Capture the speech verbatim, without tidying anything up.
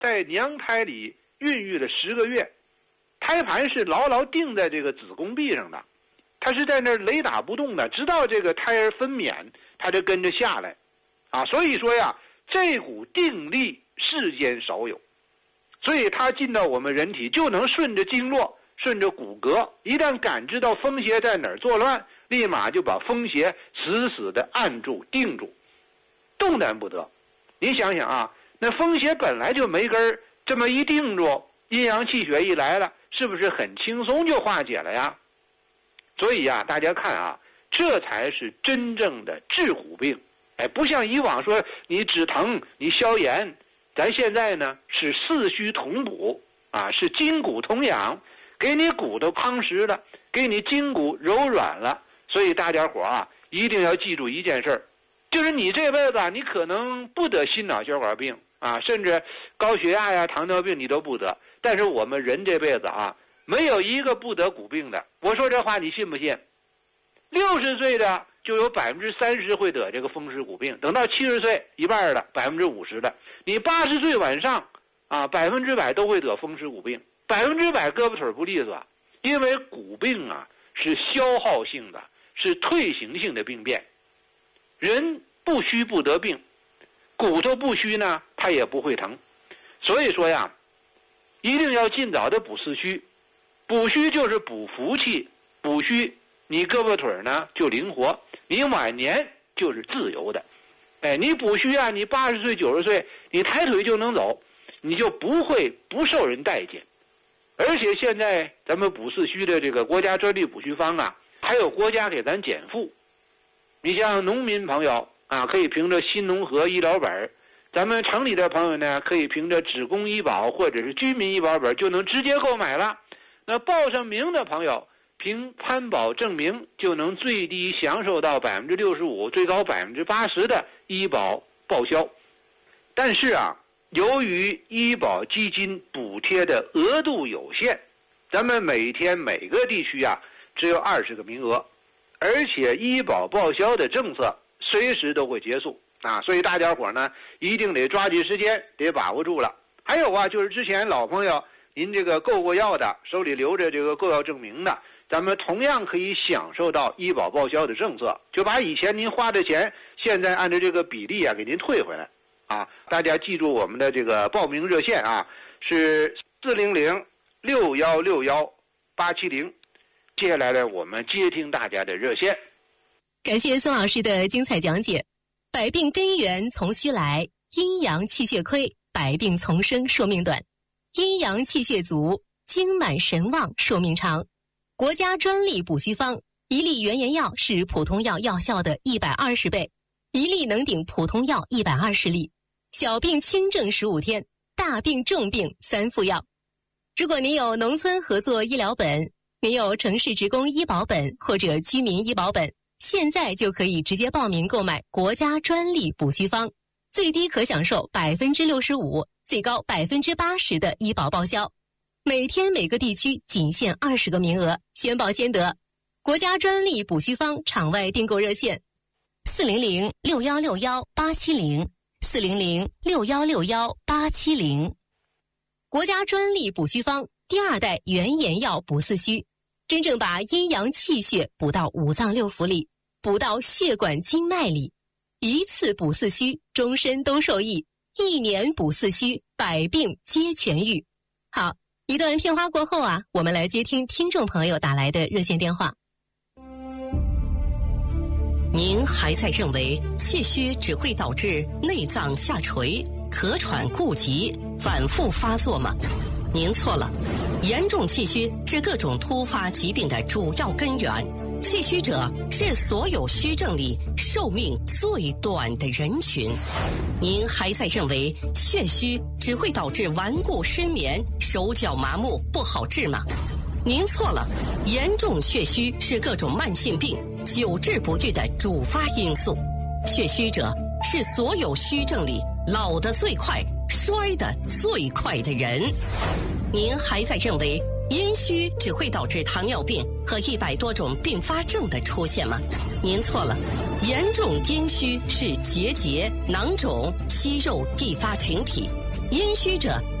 在娘胎里孕育了十个月，胎盘是牢牢定在这个子宫壁上的，它是在那儿雷打不动的，直到这个胎儿分娩，它就跟着下来，啊，所以说呀，这股定力世间少有，所以它进到我们人体就能顺着经络，顺着骨骼，一旦感知到风邪在哪儿作乱，立马就把风邪死死的按住定住，动弹不得。你想想啊，那风邪本来就没根儿，这么一定住，阴阳气血一来了，是不是很轻松就化解了呀？所以呀，大家看啊，这才是真正的治骨病。哎，不像以往说你止疼你消炎，咱现在呢是四虚同补啊，是筋骨同养，给你骨头夯实了，给你筋骨柔软了。所以大家伙啊，一定要记住一件事儿，就是你这辈子啊，你可能不得心脑血管病啊，甚至高血压呀、糖尿病你都不得，但是我们人这辈子啊，没有一个不得骨病的。我说这话你信不信？六十岁的就有百分之三十会得这个风湿骨病，等到七十岁一半的百分之五十的，你八十岁往上啊，百分之百都会得风湿骨病，百分之百胳膊腿不利索，因为骨病啊是消耗性的，是退行性的病变。人不虚不得病，骨头不虚呢，它也不会疼。所以说呀，一定要尽早的补四虚。补虚就是补福气，补虚你胳膊腿呢就灵活，你晚年就是自由的。哎，你补虚啊，你八十岁九十岁你抬腿就能走，你就不会不受人待见。而且现在咱们补四虚的这个国家专利补虚方啊，还有国家给咱减负。你像农民朋友啊，可以凭着新农合医疗本，咱们城里的朋友呢，可以凭着职工医保或者是居民医保本就能直接购买了。那报上名的朋友，凭参保证明就能最低享受到百分之六十五，最高百分之八十的医保报销。但是啊，由于医保基金补贴的额度有限，咱们每天每个地区啊只有二十个名额，而且医保报销的政策随时都会结束啊，所以大家伙呢一定得抓紧时间，得把握住了。还有啊，就是之前老朋友您这个购过药的，手里留着这个购药证明的，咱们同样可以享受到医保报销的政策，就把以前您花的钱，现在按照这个比例啊给您退回来啊。大家记住我们的这个报名热线啊，是四零零六幺六幺八七零。接下来呢，我们接听大家的热线。 感谢孙老师的精彩讲解。百病根源从虚来，阴阳气血亏，百病丛生，寿命短；阴阳气血足，精满神旺，寿命长。国家专利补虚方，一粒原研药是普通药药效的一百二十倍，一粒能顶普通药一百二十粒。小病轻症十五天，大病重病三副药。如果您有农村合作医疗本，您有城市职工医保本或者居民医保本，现在就可以直接报名购买国家专利补虚方，最低可享受百分之六十五，最高百分之八十的医保报销。每天每个地区仅限二十个名额，先报先得。国家专利补虚方场外订购热线：四零零六幺六幺八七零，四零零六幺六幺八七零。国家专利补虚方第二代原研药补四虚。真正把阴阳气血补到五脏六腑里，补到血管经脉里，一次补四虚，终身都受益；一年补四虚，百病皆痊愈。好，一段片花过后啊，我们来接听听众朋友打来的热线电话。 您还在认为气虚只会导致内脏下垂、咳喘固急、反复发作吗？您错了，严重气虚是各种突发疾病的主要根源。气虚者是所有虚症里寿命最短的人群。您还在认为血虚只会导致顽固失眠、手脚麻木不好治吗？您错了，严重血虚是各种慢性病久治不愈的主发因素。血虚者是所有虚症里老得最快、衰得最快的人。您还在认为阴虚只会导致糖尿病和一百多种并发症的出现吗？您错了，严重阴虚是结节、囊肿、息肉易发群体。 阴虚者